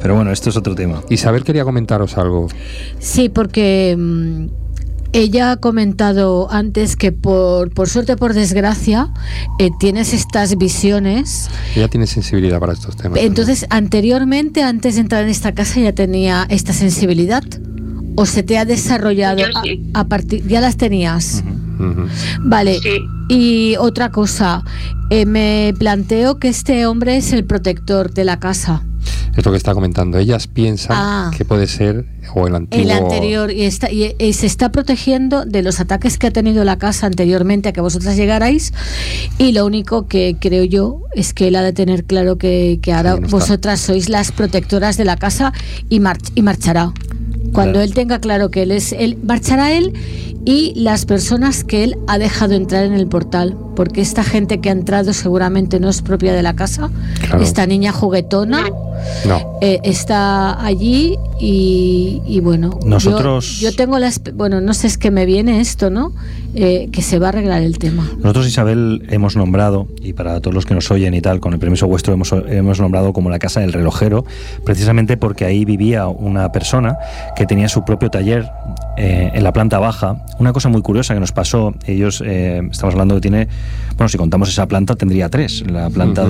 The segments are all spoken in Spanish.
Pero bueno, esto es otro tema. Isabel quería comentaros algo. Sí, porque ella ha comentado antes que por suerte, por desgracia, tienes estas visiones. Ella tiene sensibilidad para estos temas. Entonces, anteriormente, antes de entrar en esta casa, ya tenía esta sensibilidad. ¿O se te ha desarrollado a partir? ¿Ya las tenías? Uh-huh. Vale. Sí. Y otra cosa, me planteo que este hombre es el protector de la casa. Es lo que está comentando. Ellas piensan que puede ser o el antiguo... El anterior, y se está protegiendo de los ataques que ha tenido la casa anteriormente a que vosotras llegarais, y lo único que creo yo es que él ha de tener claro que ahora vosotras sois las protectoras de la casa y marchará. Cuando él tenga claro que él marchará él y las personas que él ha dejado entrar en el portal, porque esta gente que ha entrado seguramente no es propia de la casa. Claro. Esta niña juguetona está allí y bueno, nosotros yo tengo no sé, es que me viene esto, ¿no? Que se va a arreglar el tema. Nosotros, Isabel, hemos nombrado, y para todos los que nos oyen y tal, con el permiso vuestro, hemos nombrado como la casa del relojero, precisamente porque ahí vivía una persona que tenía su propio taller en la planta baja. Una cosa muy curiosa que nos pasó, ellos, estamos hablando que tiene, bueno, si contamos esa planta tendría 3, la planta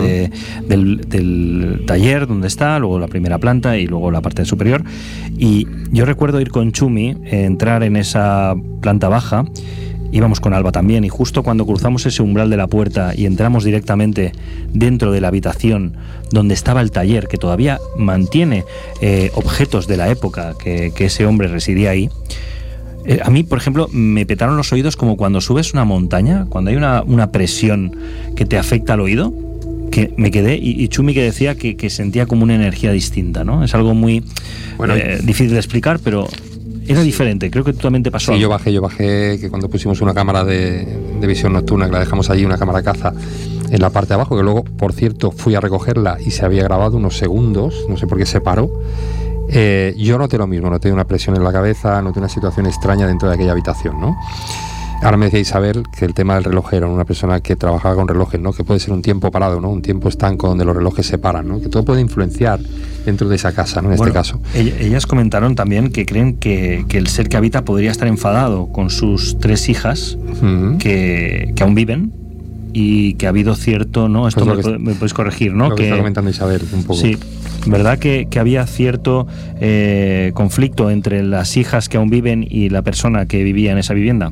del taller donde está, luego la primera planta y luego la parte superior. Y yo recuerdo ir con Chumi, entrar en esa planta baja. Íbamos con Alba también, y justo cuando cruzamos ese umbral de la puerta y entramos directamente dentro de la habitación donde estaba el taller, que todavía mantiene objetos de la época que ese hombre residía ahí, a mí, por ejemplo, me petaron los oídos como cuando subes una montaña, cuando hay una presión que te afecta al oído, que me quedé, y Chumi que decía que sentía como una energía distinta, ¿no? Es algo muy difícil de explicar, pero... Era diferente, creo que tú también te pasó. Sí, yo bajé, que cuando pusimos una cámara de visión nocturna, que la dejamos allí, una cámara caza, en la parte de abajo, que luego, por cierto, fui a recogerla y se había grabado unos segundos, no sé por qué se paró. Yo noté lo mismo, noté una presión en la cabeza, noté una situación extraña dentro de aquella habitación, ¿no? Ahora me decía Isabel que el tema del relojero, una persona que trabajaba con relojes, ¿no? Que puede ser un tiempo parado, ¿no? Un tiempo estanco donde los relojes se paran, ¿no? Que todo puede influenciar dentro de esa casa, ¿no? En este caso. Ellas comentaron también que creen que el ser que habita podría estar enfadado con sus 3 hijas que aún viven, y que ha habido cierto, ¿no? Esto pues me puedes corregir, ¿no? Lo que está comentando Isabel un poco. Sí, ¿verdad que había cierto conflicto entre las hijas que aún viven y la persona que vivía en esa vivienda?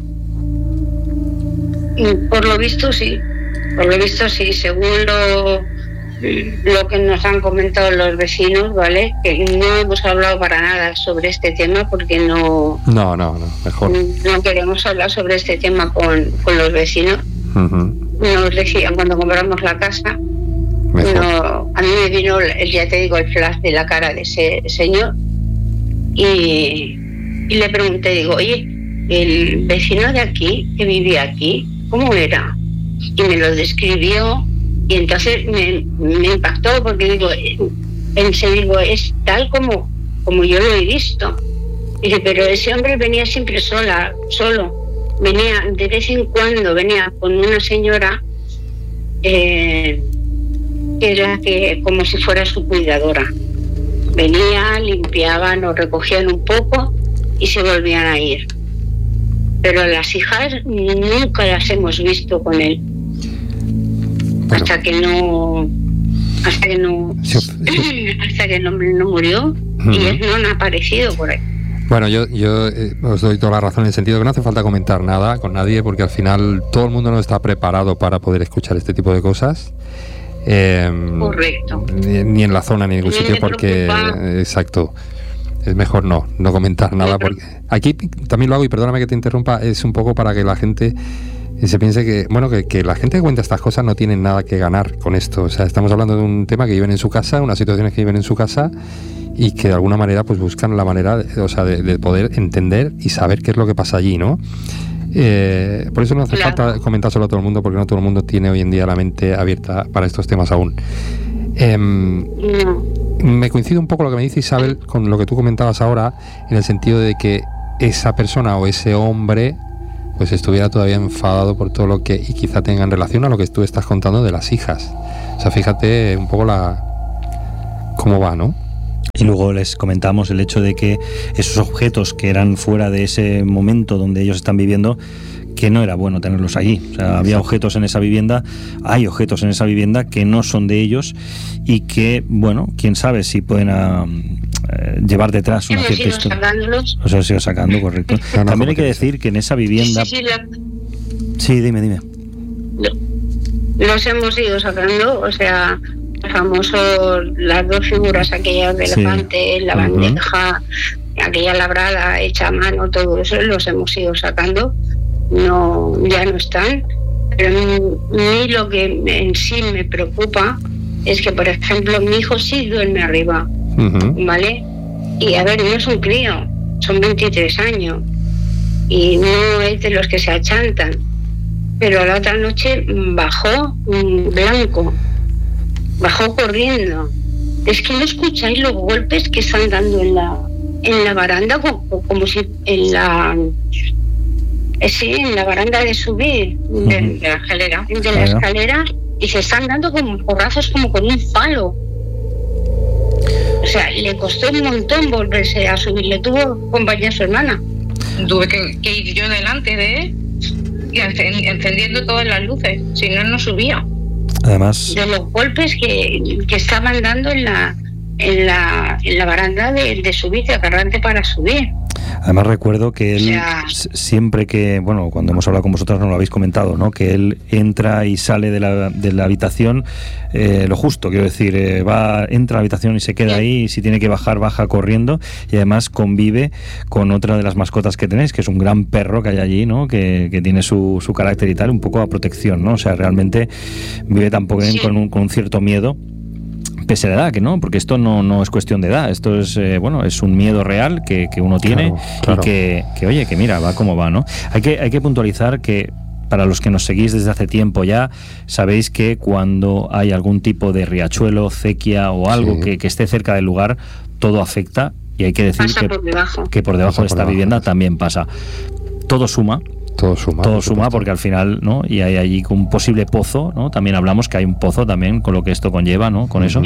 Por lo visto sí, según lo que nos han comentado los vecinos, ¿vale? Que no hemos hablado para nada sobre este tema porque no, mejor. No queremos hablar sobre este tema con los vecinos. Nos decían cuando compramos la casa, a mí me vino, ya te digo, el flash de la cara de ese señor y le pregunté, digo, oye, el vecino de aquí, que vivía aquí, ¿cómo era? Y me lo describió y entonces me impactó porque pensé, es tal como yo lo he visto. Y dice, pero ese hombre venía siempre solo. Venía de vez en cuando, venía con una señora que era como si fuera su cuidadora. Venía, limpiaban o recogían un poco y se volvían a ir. Pero las hijas nunca las hemos visto con él. Bueno. Hasta que no murió y ellas no han aparecido por ahí. Bueno, yo os doy toda la razón en el sentido que no hace falta comentar nada con nadie, porque al final todo el mundo no está preparado para poder escuchar este tipo de cosas. Correcto. Ni en la zona ni en ningún sitio, porque exacto. Es mejor no comentar nada, porque aquí también lo hago, y perdóname que te interrumpa, es un poco para que la gente se piense que la gente que cuenta estas cosas no tiene nada que ganar con esto. O sea, estamos hablando de un tema que viven en su casa, unas situaciones que viven en su casa, y que de alguna manera pues buscan la manera de poder entender y saber qué es lo que pasa allí, ¿no? Por eso no hace falta comentárselo a todo el mundo, porque no todo el mundo tiene hoy en día la mente abierta para estos temas aún. Me coincide un poco lo que me dice Isabel con lo que tú comentabas ahora, en el sentido de que esa persona o ese hombre pues estuviera todavía enfadado por todo lo que, y quizá tenga en relación a lo que tú estás contando de las hijas. O sea, fíjate un poco cómo va, ¿no? Y luego les comentamos el hecho de que esos objetos que eran fuera de ese momento donde ellos están viviendo, que no era bueno tenerlos allí. O sea, había objetos en esa vivienda, hay objetos en esa vivienda que no son de ellos y que, bueno, quién sabe si pueden llevar detrás una cierta historia. O sea, se iba sacando, correcto. También hay que decir que en esa vivienda... Sí, dime. Los hemos ido sacando, o sea, las dos figuras aquellas de elefante, la bandeja, aquella labrada hecha a mano, todo eso los hemos ido sacando. No, ya no están, pero a mí lo que en sí me preocupa es que, por ejemplo, mi hijo sí duerme arriba, ¿vale? Y a ver, no es un crío, son 23 años y no es de los que se achantan, pero la otra noche bajó blanco, bajó corriendo. Es que no escucháis los golpes que están dando en la baranda, como si en la baranda de subir de la escalera, y se están dando como porrazos, como con un palo. O sea, le costó un montón volverse a subir, le tuvo que acompañar a su hermana. Tuve que ir yo delante de él y encendiendo todas las luces, si no subía. Además, de los golpes que estaban dando en la baranda de subir, de agarrante para subir. Además recuerdo que él, siempre que, bueno, cuando hemos hablado con vosotros no lo habéis comentado, ¿no? Que él entra y sale de la habitación lo justo, quiero decir, entra a la habitación y se queda ahí, y si tiene que bajar, baja corriendo, y además convive con otra de las mascotas que tenéis, que es un gran perro que hay allí, ¿no? Que tiene su carácter y tal, un poco a protección, ¿no? O sea, realmente vive tampoco con un cierto miedo, pese a la edad, que no, porque esto no es cuestión de edad, esto es es un miedo real que uno tiene, claro. Y que oye, que mira, va como va, ¿no? Hay que puntualizar que para los que nos seguís desde hace tiempo ya, sabéis que cuando hay algún tipo de riachuelo, acequia o algo que esté cerca del lugar, todo afecta, y hay que decir que por debajo de esta vivienda también pasa. Todo suma porque al final, ¿no? Y hay allí un posible pozo, ¿no? También hablamos que hay un pozo también con lo que esto conlleva, ¿no? Con eso.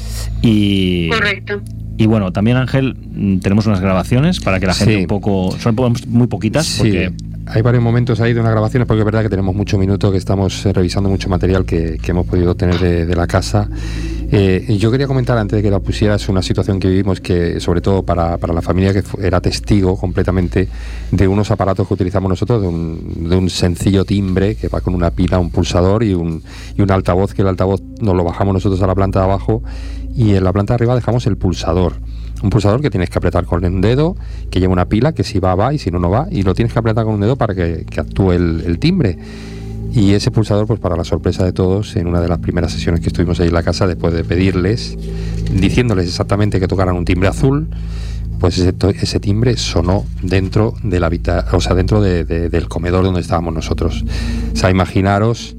Y correcto. Y bueno, también, Ángel, tenemos unas grabaciones para que la gente un poco... Son muy poquitas porque... Hay varios momentos ahí de unas grabaciones, porque es verdad que tenemos muchos minutos, que estamos revisando mucho material que hemos podido tener de la casa. Y yo quería comentar, antes de que la pusieras, una situación que vivimos, que sobre todo para la familia, que era testigo completamente de unos aparatos que utilizamos nosotros, de un sencillo timbre que va con una pila, un pulsador y un altavoz, que el altavoz nos lo bajamos nosotros a la planta de abajo, y en la planta de arriba dejamos el pulsador. Un pulsador que tienes que apretar con un dedo, que lleva una pila, que si va, y si no va, y lo tienes que apretar con un dedo para que actúe el timbre. Y ese pulsador, pues para la sorpresa de todos, en una de las primeras sesiones que estuvimos ahí en la casa, después de pedirles, diciéndoles exactamente que tocaran un timbre azul, pues ese timbre sonó dentro de dentro del comedor donde estábamos nosotros. O sea, imaginaros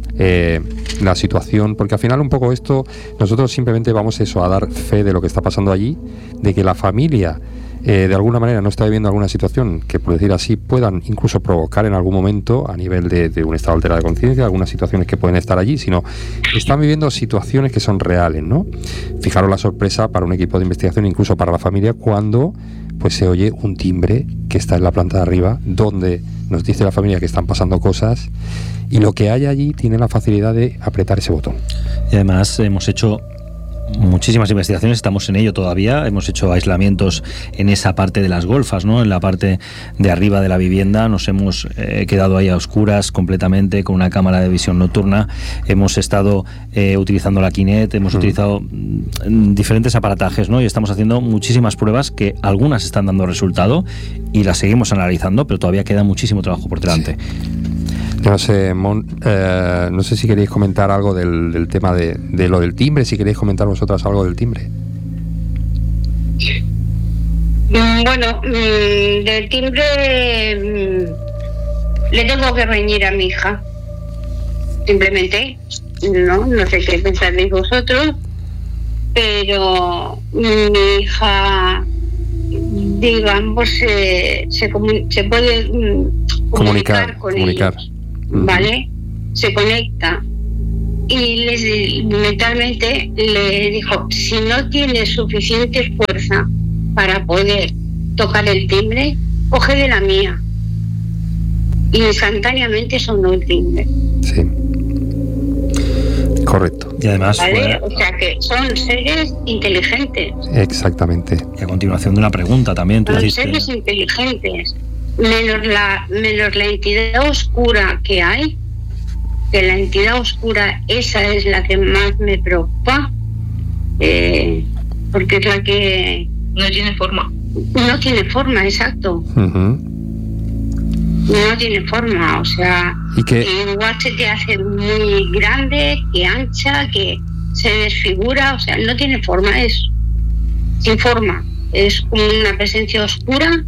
la situación, porque al final un poco esto, nosotros simplemente vamos a dar fe de lo que está pasando allí, de que la familia de alguna manera no está viviendo alguna situación que, por decir así, puedan incluso provocar en algún momento, a nivel de un estado alterado de conciencia, algunas situaciones que pueden estar allí, sino están viviendo situaciones que son reales, ¿no? Fijaros la sorpresa para un equipo de investigación, incluso para la familia, cuando pues se oye un timbre que está en la planta de arriba, donde nos dice la familia que están pasando cosas, y lo que hay allí tiene la facilidad de apretar ese botón. Y además hemos hecho muchísimas investigaciones, estamos en ello todavía, hemos hecho aislamientos en esa parte de las golfas, ¿no? En la parte de arriba de la vivienda nos hemos quedado ahí a oscuras completamente con una cámara de visión nocturna, hemos estado utilizando la Kinect, hemos utilizado diferentes aparatajes, ¿no? Y estamos haciendo muchísimas pruebas que algunas están dando resultado y las seguimos analizando, pero todavía queda muchísimo trabajo por delante. No sé, no sé si queréis comentar algo del tema de lo del timbre, si queréis comentar vosotras algo del timbre. Bueno, del timbre le tengo que reñir a mi hija, simplemente. No sé qué pensaréis vosotros, pero mi hija, digamos, se puede comunicar con ellos, ¿vale? Se conecta y mentalmente le dijo, si no tienes suficiente fuerza para poder tocar el timbre, coge de la mía. Y instantáneamente sonó el timbre. Sí. Correcto. Y además ¿vale? O sea que son seres inteligentes. Exactamente. Y a continuación de una pregunta también. Tú son dijiste... seres inteligentes. Menos la entidad oscura que hay, que la entidad oscura, esa es la que más me preocupa, porque es la que... No tiene forma. No tiene forma, exacto. Uh-huh. No tiene forma, o sea, ¿Y que igual se te hace muy grande, que ancha, que se desfigura, o sea, no tiene forma, es sin forma, es como una presencia oscura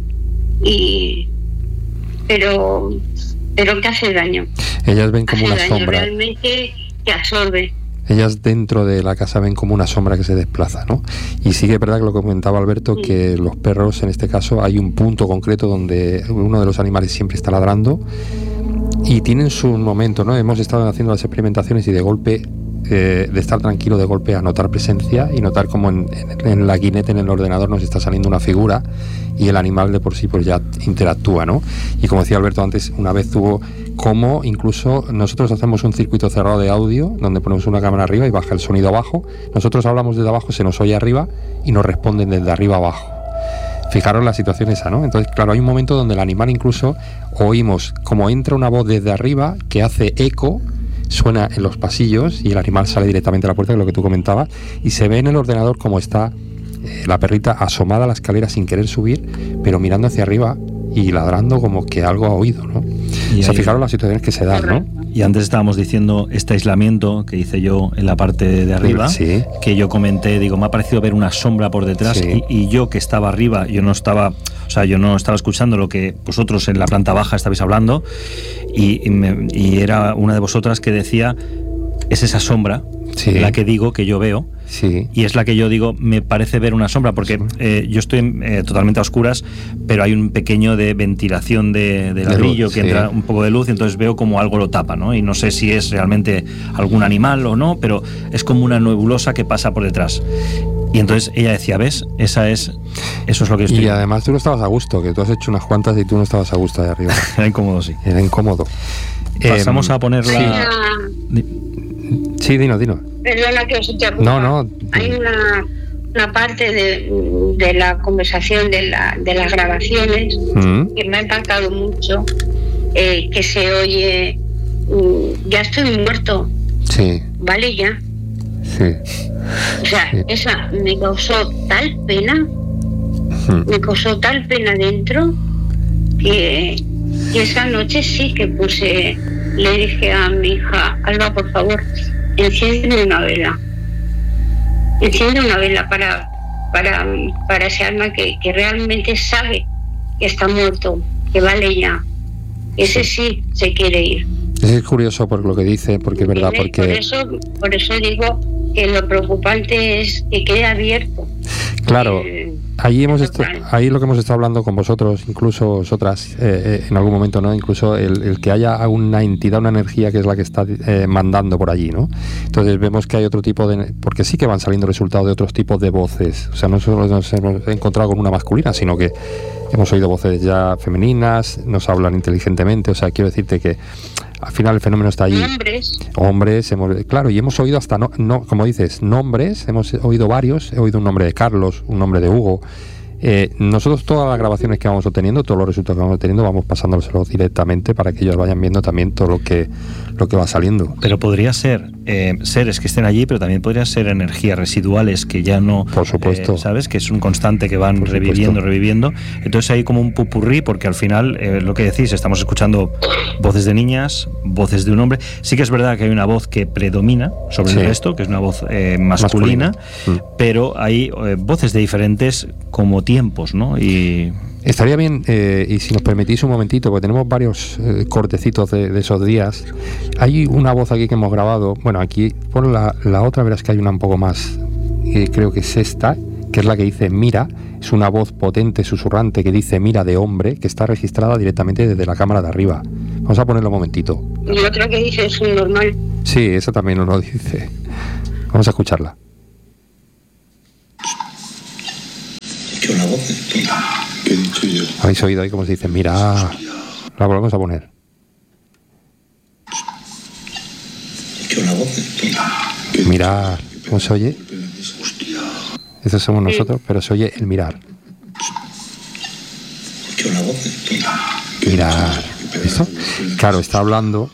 pero que hace daño. Ellas ven como hace una daño, sombra. Realmente te absorbe. Ellas dentro de la casa ven como una sombra que se desplaza, ¿no? Y sí que es verdad que lo que comentaba Alberto, que los perros, en este caso, hay un punto concreto donde uno de los animales siempre está ladrando y tienen su momento, ¿no? Hemos estado haciendo las experimentaciones y de golpe, de estar tranquilo, de golpe a notar presencia y notar como en la guineta, en el ordenador, nos está saliendo una figura y el animal de por sí pues ya interactúa, ¿no? Y como decía Alberto antes, una vez tuvo como incluso nosotros hacemos un circuito cerrado de audio donde ponemos una cámara arriba y baja el sonido abajo, nosotros hablamos desde abajo, se nos oye arriba y nos responden desde arriba abajo. Fijaros la situación esa, ¿no? Entonces, claro, hay un momento donde el animal incluso oímos como entra una voz desde arriba que hace eco, suena en los pasillos y el animal sale directamente a la puerta, que es lo que tú comentabas, y se ve en el ordenador como está la perrita asomada a la escalera sin querer subir, pero mirando hacia arriba y ladrando como que algo ha oído, ¿no? Y o sea, ahí... fijaros las situaciones que se dan, ¿no? Y antes estábamos diciendo este aislamiento que hice yo en la parte de arriba, sí, que yo comenté, digo, me ha parecido ver una sombra por detrás, sí, y yo que estaba arriba, yo no estaba escuchando lo que vosotros en la planta baja estabais hablando, y era una de vosotras que decía, es esa sombra, sí, la que digo que yo veo. Sí. Y es la que yo digo, me parece ver una sombra, porque yo estoy totalmente a oscuras, pero hay un pequeño de ventilación de ladrillo luz, que entra un poco de luz, y entonces veo como algo lo tapa, ¿no? Y no sé si es realmente algún animal o no, pero es como una nebulosa que pasa por detrás. Y entonces ella decía, ¿ves? Eso es lo que estoy... Y además tú no estabas a gusto, que tú has hecho unas cuantas y tú no estabas a gusto de arriba. Era incómodo, sí. Era incómodo. Pasamos a ponerla... Sí, dinos. Perdona que os interrumpa. No. Hay una parte de la conversación, de las grabaciones, que me ha impactado mucho, que se oye, ya estoy muerto. Sí. Vale, ya. Sí. O sea, sí, esa me causó tal pena, dentro, que esa noche sí que le dije a mi hija, Alba, por favor, enciende una vela para ese alma que realmente sabe que está muerto, que vale ya. Ese sí se quiere ir. Es curioso por lo que dice, porque es verdad, porque... Por eso digo que lo preocupante es que quede abierto. Claro, ahí lo que hemos estado hablando con vosotros, incluso vosotras, en algún momento, ¿no? Incluso el que haya una entidad, una energía que es la que está mandando por allí, ¿no? Entonces vemos que hay otro tipo de... Porque sí que van saliendo resultados de otros tipos de voces. O sea, no solo nos hemos encontrado con una masculina, sino que hemos oído voces ya femeninas, nos hablan inteligentemente. O sea, quiero decirte que al final el fenómeno está allí. Hombres, claro, y hemos oído hasta, no, como dices, nombres, hemos oído varios, he oído un nombre de Carlos, un nombre de Hugo. Nosotros todas las grabaciones que vamos obteniendo, todos los resultados que vamos obteniendo, vamos pasándolos directamente para que ellos vayan viendo también todo lo que va saliendo. Pero podría ser seres que estén allí, pero también podría ser energías residuales que ya no... Por supuesto. ¿Sabes? Que es un constante que van reviviendo. Entonces hay como un pupurrí, porque al final, lo que decís, estamos escuchando voces de niñas, voces de un hombre. Sí que es verdad que hay una voz que predomina sobre el resto, que es una voz masculina. Pero hay voces de diferentes como tiempos, ¿no? Y estaría bien, y si nos permitís un momentito, porque tenemos varios cortecitos de esos días. Hay una voz aquí que hemos grabado. Bueno, aquí pon la otra, verás que hay una un poco más, creo que es esta, que es la que dice mira. Es una voz potente, susurrante, que dice mira, de hombre, que está registrada directamente desde la cámara de arriba. Vamos a ponerlo un momentito. Y otro que dice es un normal. Sí, eso también nos lo dice. Vamos a escucharla. ¿Qué una voz? ¿Qué he dicho yo? ¿Habéis oído ahí cómo se dice? Mira, la volvemos a poner. ¿Qué una voz? Mira, ¿cómo se oye? Eso somos nosotros, pero se oye el mirar. ¿Qué una voz? Mirar. ¿Eso? Claro, está hablando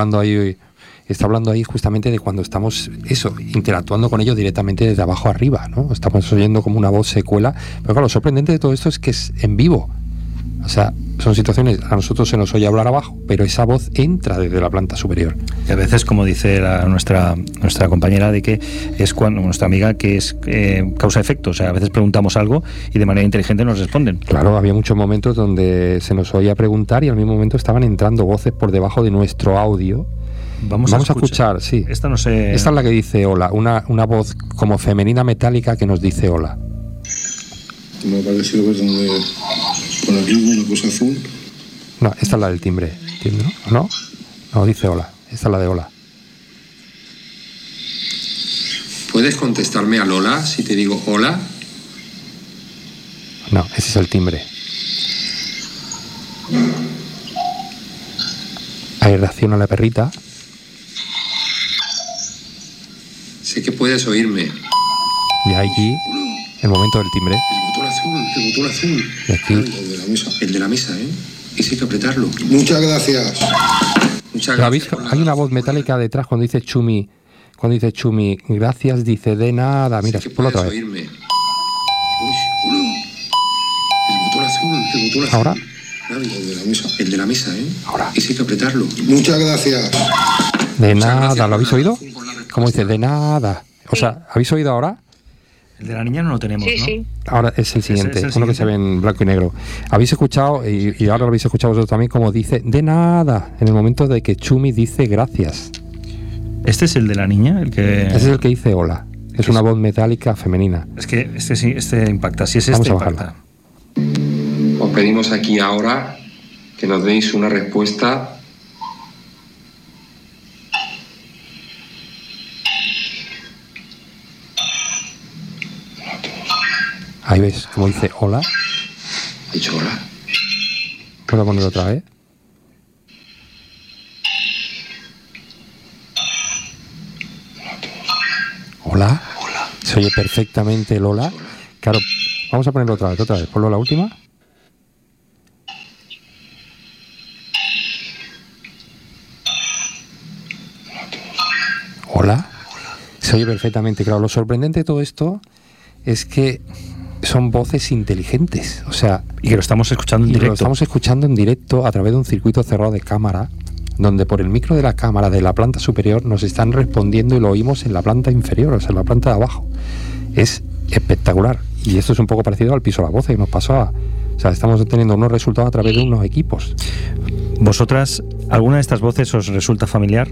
ahí justamente de cuando estamos interactuando con ellos directamente desde abajo arriba, ¿no? Estamos oyendo como una voz se cuela, pero claro, lo sorprendente de todo esto es que es en vivo. O sea, son situaciones, a nosotros se nos oye hablar abajo, pero esa voz entra desde la planta superior. Y a veces, como dice nuestra compañera, de que es cuando nuestra amiga, que es causa-efecto. O sea, a veces preguntamos algo y de manera inteligente nos responden. Claro, había muchos momentos donde se nos oía preguntar y al mismo momento estaban entrando voces por debajo de nuestro audio. Vamos a escuchar, sí. Esta no sé. Esta es la que dice hola, una voz como femenina metálica que nos dice hola. Me ha parecido ver donde por aquí una cosa azul. No, esta es la del timbre, ¿no? No, dice hola. Esta es la de hola. ¿Puedes contestarme al hola si te digo hola? No, ese es el timbre. Ahí reacciona la perrita. Sé que puedes oírme. Y allí, el momento del timbre. El botón azul. Y aquí. El de la mesa, ¿eh? Ese hay que apretarlo. Muchas gracias. ¿Lo habéis? Hay una voz metálica detrás cuando dice Chumi. Gracias, dice de nada. Mira, ponlo otra vez. Oírme. El botón azul. Ahora. El de la mesa, ¿eh? Ahora. Ese hay que apretarlo. Muchas gracias. De nada, ¿lo habéis oído? ¿Cómo dice? De nada. O sea, ¿habéis oído ahora? El de la niña no lo tenemos, Sí, ¿no? sí. Ahora es el siguiente, Es el uno que siguiente. se ve en blanco y negro. Habéis escuchado, y ahora lo habéis escuchado vosotros también, como dice de nada, en el momento de que Chumi dice gracias. Este es el de la niña, el que. Ese es el que dice hola. Es una voz metálica femenina. Es que este impacta. Si es Vamos este, a bajarla. impacta. Os pedimos aquí ahora que nos deis una respuesta. Ahí ves, como dice hola. ¿Ha dicho hola? Voy a poner otra vez. Hola. Se oye perfectamente el hola. Claro, vamos a ponerlo otra vez. Ponlo la última. Hola. Se oye perfectamente. Claro, lo sorprendente de todo esto es que son voces inteligentes. O sea, Y que lo estamos escuchando en y directo. lo estamos escuchando en directo a través de un circuito cerrado de cámara, donde por el micro de la cámara de la planta superior nos están respondiendo y lo oímos en la planta inferior, o sea, en la planta de abajo. Es espectacular. Y esto es un poco parecido al piso de la voz que nos pasó. O sea, estamos obteniendo unos resultados a través de unos equipos. ¿Vosotras, alguna de estas voces os resulta familiar?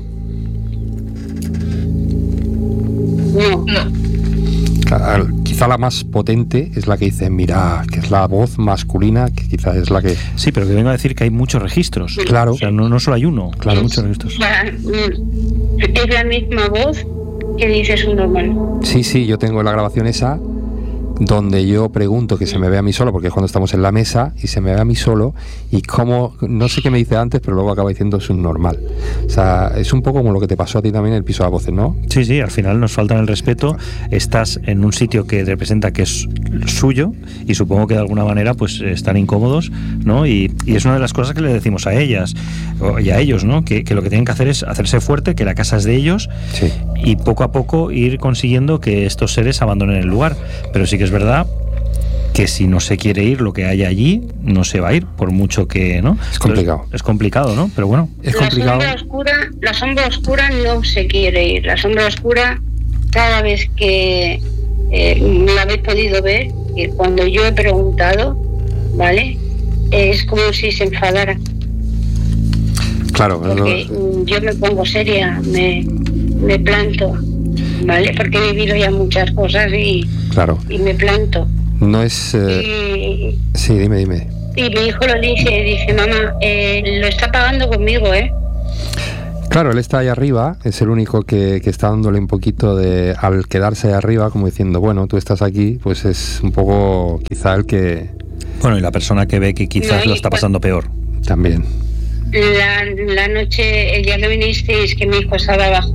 No. Quizá la más potente es la que dice mira, que es la voz masculina, que quizá es la que... Sí, pero que vengo a decir que hay muchos registros. Claro. O sea, no solo hay uno, Claro. hay muchos registros. Es la misma voz que dices un normal. Sí, yo tengo la grabación esa donde yo pregunto que se me vea a mí solo, porque es cuando estamos en la mesa y se me ve a mí solo, y como, no sé qué me dice antes, pero luego acaba diciendo es un normal. O sea, es un poco como lo que te pasó a ti también en el piso de las voces, ¿no? Sí, al final nos falta el respeto. Estás en un sitio que representa que es suyo y supongo que de alguna manera pues están incómodos, ¿no? Y es una de las cosas que le decimos a ellas y a ellos, ¿no? Que lo que tienen que hacer es hacerse fuerte, que la casa es de ellos, Sí. y poco a poco ir consiguiendo que estos seres abandonen el lugar. Pero sí que es verdad que si no se quiere ir lo que hay allí, no se va a ir, por mucho que, ¿no? Es complicado. Es complicado, ¿no? Pero bueno. Es complicado. La sombra oscura no se quiere ir. La sombra oscura, cada vez que la habéis podido ver, y cuando yo he preguntado, ¿vale? Es como si se enfadara. Claro, Porque yo me pongo seria, me planto, ¿vale? Porque he vivido ya muchas cosas y me planto. No es... Sí, dime. Y mi hijo lo dice, mamá, lo está pagando conmigo, ¿eh? Claro, él está ahí arriba, es el único que está dándole un poquito de... Al quedarse ahí arriba, como diciendo, bueno, tú estás aquí, pues es un poco quizá el que... Bueno, y la persona que ve que quizás lo está pasando peor. También. La noche, el día que vinisteis, que mi hijo estaba abajo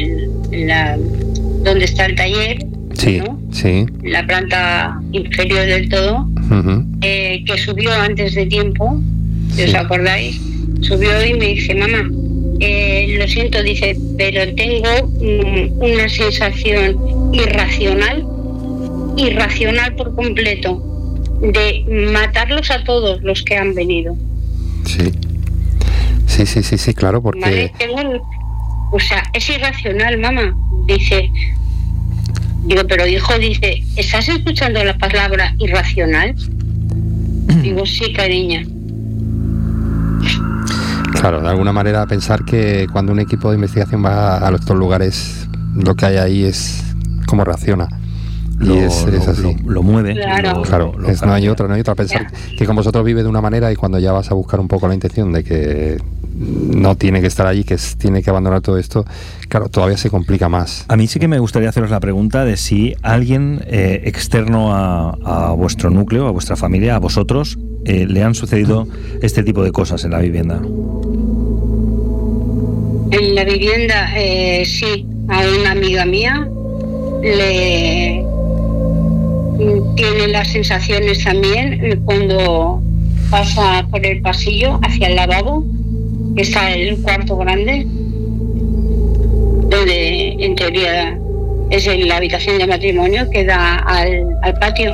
donde está el taller, sí, ¿no? Sí. La planta inferior del todo, que subió antes de tiempo, si os acordáis, subió y me dice, mamá, lo siento, dice, pero tengo una sensación irracional por completo, de matarlos a todos los que han venido. Sí, claro, porque... ¿Vale? O sea, es irracional, mamá. Dice, digo, pero hijo, dice, ¿estás escuchando la palabra irracional? Digo, sí, cariña. Claro, de alguna manera pensar que cuando un equipo de investigación va a estos lugares, lo que hay ahí es cómo reacciona. Es así. Lo mueve. Claro. No hay otra. Pensar que con vosotros vive de una manera y cuando ya vas a buscar un poco la intención de que no tiene que estar allí, que tiene que abandonar todo esto, claro, todavía se complica más. A mí sí que me gustaría haceros la pregunta de si alguien externo a vuestro núcleo, a vuestra familia, a vosotros, le han sucedido este tipo de cosas en la vivienda. En la vivienda, sí, a una amiga mía tiene las sensaciones también cuando pasa por el pasillo hacia el lavabo, que está el cuarto grande, donde en teoría es la habitación de matrimonio que da al patio.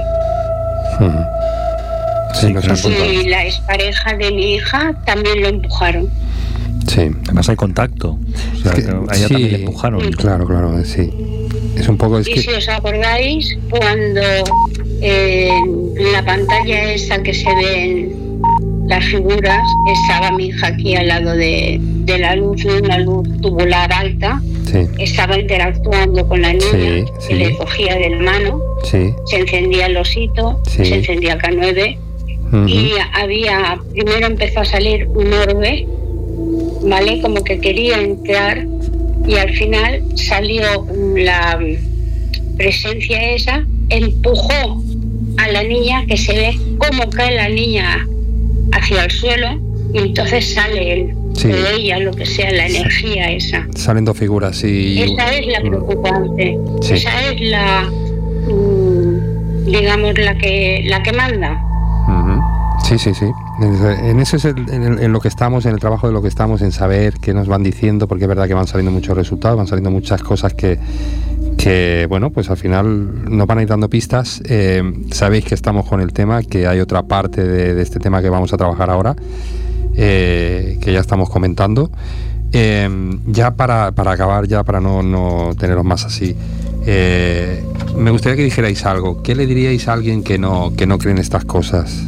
Sí, y la expareja de mi hija también lo empujaron. Sí. Además hay contacto. O sea, a ella también le empujaron. Claro, sí. Es un poco... Si os acordáis, cuando en la pantalla esa que se ven las figuras, estaba mi hija aquí al lado de la luz, una luz tubular alta, estaba interactuando con la niña, que le cogía de la mano, se encendía el osito, se encendía el K9, y primero empezó a salir un orbe, ¿vale? Como que quería entrar, y al final salió la presencia esa, empujó a la niña, que se ve cómo cae la niña hacia el suelo, y entonces sale de ella, lo que sea, la energía esa. Salen dos figuras y... Esa es la preocupante. Esa es la, digamos, la que manda. Sí. En eso es en lo que estamos, en el trabajo de lo que estamos, en saber qué nos van diciendo, porque es verdad que van saliendo muchos resultados, van saliendo muchas cosas que bueno, pues al final nos van a ir dando pistas. Sabéis que estamos con el tema, que hay otra parte de este tema que vamos a trabajar ahora, que ya estamos comentando. Ya para acabar, ya para no teneros más así, me gustaría que dijerais algo. ¿Qué le diríais a alguien que no cree en estas cosas?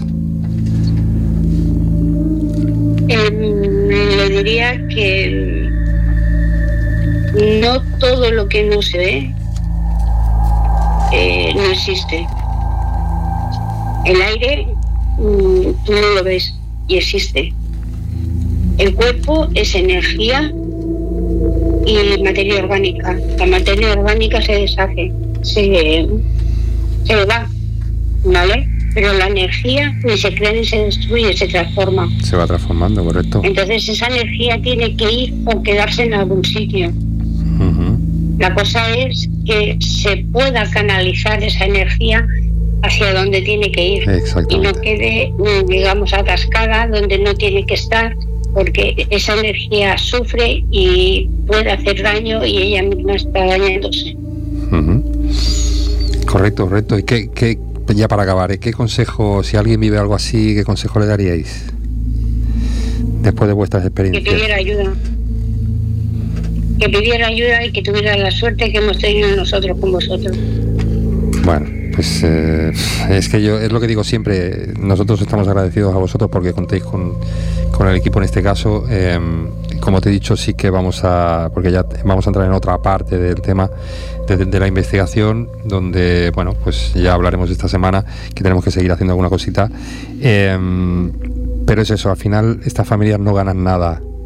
Le diría que no todo lo que no se ve no existe. El aire tú no lo ves y existe. El cuerpo es energía y materia orgánica. La materia orgánica se deshace, se va, ¿vale? Pero la energía ni se crea ni se destruye, se transforma. Se va transformando, correcto. Entonces esa energía tiene que ir o quedarse en algún sitio. La cosa es que se pueda canalizar esa energía hacia donde tiene que ir y no quede, digamos, atascada donde no tiene que estar, porque esa energía sufre y puede hacer daño y ella misma está dañándose. Correcto. ¿Y qué ya para acabar, qué consejo, si alguien vive algo así, qué consejo le daríais después de vuestras experiencias? Que pidiera ayuda y que tuviera la suerte que hemos tenido nosotros con vosotros. Bueno, pues es que yo, es lo que digo siempre, nosotros estamos agradecidos a vosotros porque contéis con el equipo en este caso. Como te he dicho, sí que porque ya vamos a entrar en otra parte del tema de la investigación, donde, bueno, pues ya hablaremos esta semana, que tenemos que seguir haciendo alguna cosita. Pero es eso, al final estas familias no ganan nada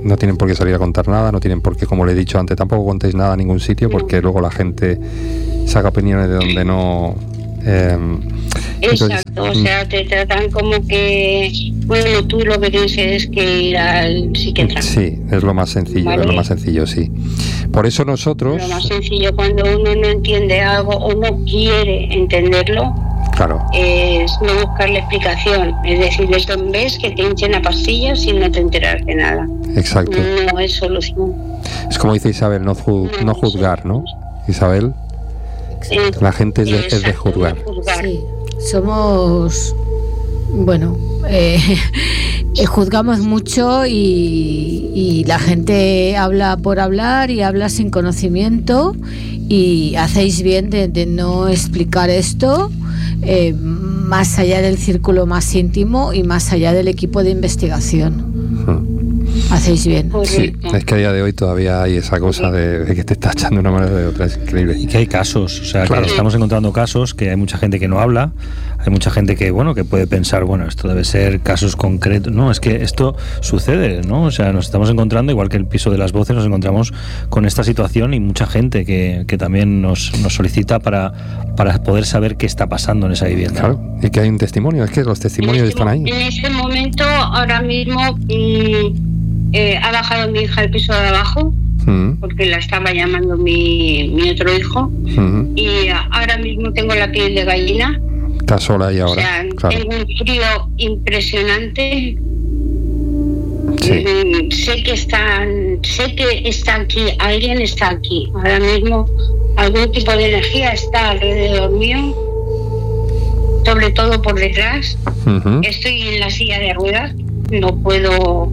no tienen por qué salir a contar nada, no tienen por qué, como le he dicho antes, tampoco contéis nada a ningún sitio, porque luego la gente saca opiniones de donde no... Exacto, o sea, te tratan como que, bueno, tú lo que tienes es que ir al psiquiatra. Sí, es lo más sencillo, ¿vale? Es lo más sencillo, sí. Por eso nosotros... Lo más sencillo cuando uno no entiende algo o no quiere entenderlo, claro, es no buscarle explicación. Es decir, esto ves que te hinchen a pastillas y no te enteras de nada. Exacto. No es solución. Es como dice Isabel, no juzgar, ¿no? Isabel, la gente es de juzgar. Sí, somos... Bueno, juzgamos mucho y la gente habla por hablar y habla sin conocimiento, y hacéis bien de no explicar esto más allá del círculo más íntimo y más allá del equipo de investigación. Hacéis bien. Sí, es que a día de hoy todavía hay esa cosa de que te está echando de una manera o de otra, es increíble. Y que hay casos, o sea, claro, que estamos encontrando casos, que hay mucha gente que no habla, hay mucha gente que, bueno, que puede pensar, bueno, esto debe ser casos concretos. No, es que esto sucede, ¿no? O sea, nos estamos encontrando, igual que el piso de las voces, nos encontramos con esta situación, y mucha gente que también nos solicita para poder saber qué está pasando en esa vivienda. Claro, y que hay un testimonio, es que los testimonios están ahí. En este momento, ahora mismo, ha bajado mi hija al piso de abajo, porque la estaba llamando mi otro hijo, y ahora mismo tengo la piel de gallina. Estás sola ahí ahora. O sea, claro, tengo un frío impresionante. Sí. Sé que está aquí, alguien está aquí. Ahora mismo algún tipo de energía está alrededor mío, sobre todo por detrás. Estoy en la silla de ruedas, no puedo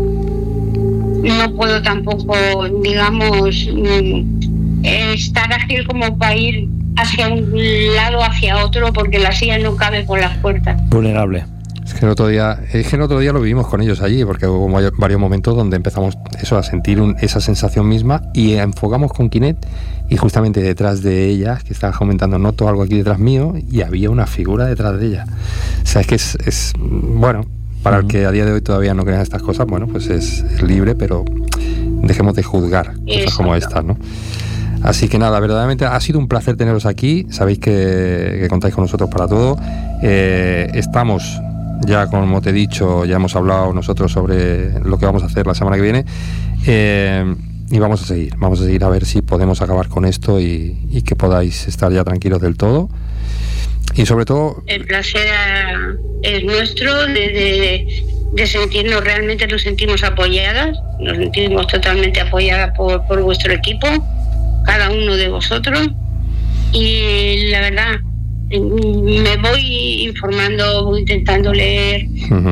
tampoco, digamos, estar ágil como para ir hacia un lado, hacia otro, porque la silla no cabe por las puertas. Vulnerable. Es que el otro día lo vivimos con ellos allí, porque hubo varios momentos donde empezamos a sentir esa sensación misma, y enfocamos con Kinet, y justamente detrás de ella, que estaba comentando, noto algo aquí detrás mío, y había una figura detrás de ella. O sea, es que es bueno, para el que a día de hoy todavía no crea estas cosas, bueno, pues es libre, pero dejemos de juzgar cosas como estas, ¿no? Así que nada, verdaderamente ha sido un placer teneros aquí. Sabéis que contáis con nosotros para todo. Estamos ya, como te he dicho, ya hemos hablado nosotros sobre lo que vamos a hacer la semana que viene, y vamos a seguir a ver si podemos acabar con esto y que podáis estar ya tranquilos del todo. Y sobre todo, el placer es nuestro de sentirnos, realmente nos sentimos apoyadas, nos sentimos totalmente apoyadas por vuestro equipo, cada uno de vosotros, y la verdad me voy informando, voy intentando leer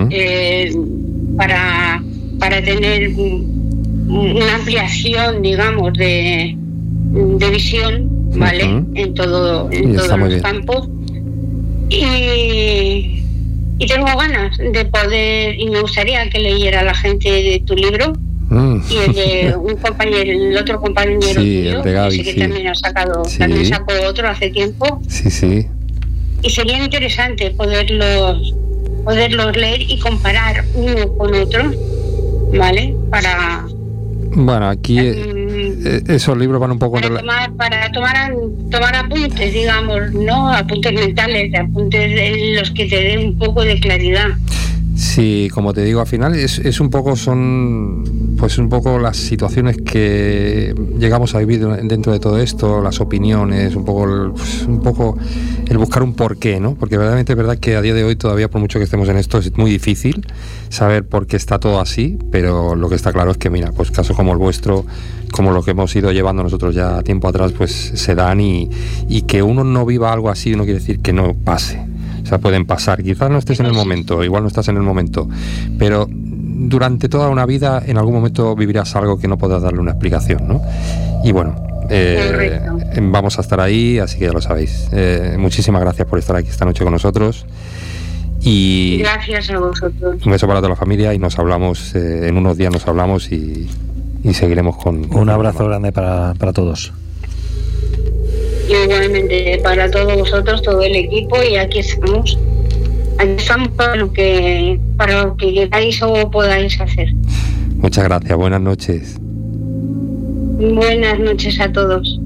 para tener una ampliación, digamos, de visión, ¿vale? En todos los campos, y tengo ganas de poder, y me gustaría que leyera la gente de tu libro, y el de un compañero, el otro compañero tuyo, el de Gaby, que también ha sacado, también sacó otro hace tiempo. Sí. Y sería interesante poderlos leer y comparar uno con otro, ¿vale? Bueno, aquí esos libros van un poco para tomar apuntes, digamos, no apuntes mentales, apuntes en los que te den un poco de claridad. Sí, como te digo, al final es un poco, son pues un poco las situaciones que llegamos a vivir dentro de todo esto, las opiniones, un poco el buscar un porqué, ¿no? Porque verdaderamente es verdad que a día de hoy todavía, por mucho que estemos en esto, es muy difícil saber por qué está todo así, pero lo que está claro es que, mira, pues casos como el vuestro, como lo que hemos ido llevando nosotros ya tiempo atrás, pues se dan, y que uno no viva algo así no quiere decir que no pase. O sea, pueden pasar, quizás no estés en el momento, igual no estás en el momento, pero durante toda una vida en algún momento vivirás algo que no podrás darle una explicación, ¿no? Y bueno, vamos a estar ahí, así que ya lo sabéis. Muchísimas gracias por estar aquí esta noche con nosotros. Y gracias a vosotros. Un beso para toda la familia, y nos hablamos, en unos días nos hablamos, y seguiremos con... Un abrazo grande para todos. Igualmente para todos vosotros, todo el equipo, y aquí estamos para lo que queráis o podáis hacer. Muchas gracias, buenas noches. Buenas noches a todos.